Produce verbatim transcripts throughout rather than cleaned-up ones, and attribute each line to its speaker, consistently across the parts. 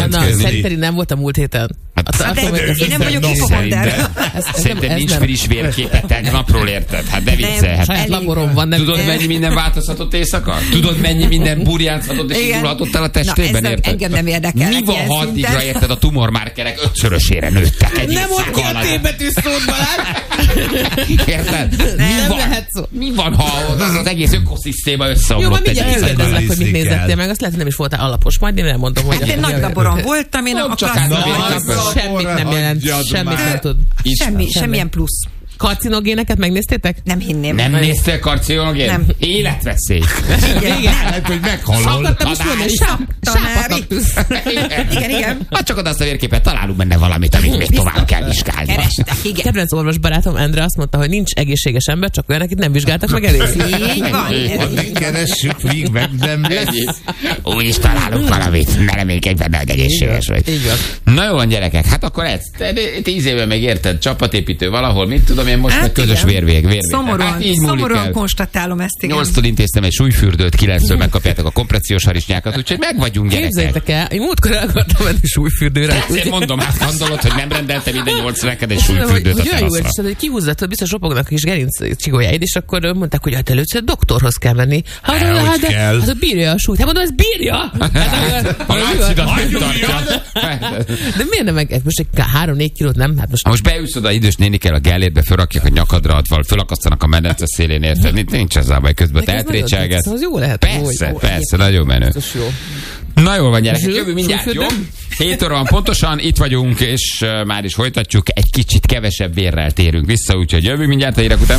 Speaker 1: jelentkezni.
Speaker 2: Szerintem nem volt a múlt héten.
Speaker 3: Hát, hát de én nem vagyok hipokonder.
Speaker 1: Szerintem nincs friss vérképet egy napról, érted? Hát de vicce.
Speaker 2: Saját laborom van.
Speaker 1: Tudod, mennyi minden változhatott éjszaka? Tudod, mennyi minden burjánzhatott és indulhatott el a testében, érted?
Speaker 3: Engem nem érdekel.
Speaker 1: Mi van, ha addigra, érted, a tumormárkerek ötszörösére nőttek egy
Speaker 2: nem ott ki a T-betű szót, Balázs!
Speaker 1: Érted? Mi van, mi van, ha az egész ökoszisztéma összeomlott egy éjszaka?
Speaker 2: Jó, majd hogy mit nézettél meg, azt lehet, hogy nem is voltál alapos, majd én elmondom, hogy...
Speaker 3: Én nagy laboron voltam, én a
Speaker 2: semmit nem jelent, semmit nem tud.
Speaker 3: Semmi, semmilyen plusz.
Speaker 2: Karcinogéneket megnéztétek?
Speaker 3: Nem hinném.
Speaker 1: Nem néztél karcinogén?
Speaker 3: Nem.
Speaker 1: Életveszély.
Speaker 2: Igen.
Speaker 4: Lehet, hogy meghalol.
Speaker 2: Szakadtam is mondani, sápatraktusz.
Speaker 3: Igen, igen.
Speaker 1: Ha csak oda azt a vérképet, találunk benne valamit, amit még tovább kell vizsgálni.
Speaker 3: Kerestek, igen.
Speaker 2: Kedvenc orvosbarátom Endre azt mondta, hogy nincs egészséges ember, csak olyan, akit nem vizsgáltak meg először.
Speaker 3: Így van.
Speaker 4: Addig keressük, míg meg nem lesz.
Speaker 1: Úgy is találunk valamit, ne reménykedj benne, hogy egészséges vagy.
Speaker 2: Így van.
Speaker 1: Na jó van, gyerekek, hát akkor ez. Tíz éve még érted, csapatépítő valahol, mit tudom én most,
Speaker 3: Hát
Speaker 1: meg közös
Speaker 3: igen.
Speaker 1: vérvég. vérvég.
Speaker 3: Szomorúan,
Speaker 1: Hát így múlik
Speaker 3: szomorúan
Speaker 1: el.
Speaker 3: konstatálom ezt, igen.
Speaker 1: Nyolctól intéztem egy súlyfürdőt, kilenctől megkapjátok a kompressziós harisnyákat, úgyhogy meg vagyunk, gyerekek.
Speaker 2: Képzeljétek el, én múltkor el akartam menni súlyfürdőre.
Speaker 1: Ezért mondom, hát gondolod, hogy nem rendelte minden nyolc neked egy súlyfürdőt a
Speaker 2: hogy olyan jó,
Speaker 1: teraszra.
Speaker 2: hogy kihúzzad, biztos ropognak is gerinc csigolyáid, és akkor mondták, hogy hát először doktorhoz kell menni. Hát,
Speaker 4: Ne,
Speaker 2: hát,
Speaker 4: hogy
Speaker 2: de,
Speaker 4: kell.
Speaker 2: hát bírja a súlyt. Hát mondom, ez bírja! Hát,
Speaker 1: A láncidat megtartja.
Speaker 2: de miért nem meg? Most egy három-négy kilót nem? Hát most
Speaker 1: Ha most beülsz oda idős nénikkel a Gellértbe, fölrakják a nyakadra, fölakasztanak a medence szélén, érted? Nincs, nincs ez a baj, közben te eltrécselgetsz.
Speaker 2: Az jó lehet.
Speaker 1: Persze,
Speaker 2: Ó,
Speaker 1: persze, nagyon menő.
Speaker 2: biztos jó.
Speaker 1: Na jól van, gyerekek,
Speaker 2: Zsül,
Speaker 1: jövő mindjárt, jó?
Speaker 2: súlyfürdő?
Speaker 1: hét óra van pontosan, itt vagyunk, és uh, már is folytatjuk, egy kicsit kevesebb vérrel térünk vissza, úgyhogy jövő mindjárt a hírek után.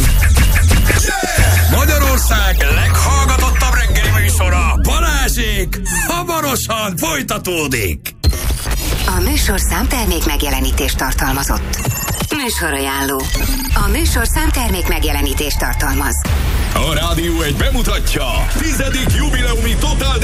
Speaker 5: Magyarország leghallgatottabb reggeli műsora, Balázsék, hamarosan folytatódik.
Speaker 6: A műsor számtermék megjelenítést tartalmazott. Műsorajánló. A műsor számtermék megjelenítést tartalmaz.
Speaker 5: A Rádió egy bemutatja tizedik jubileumi Totál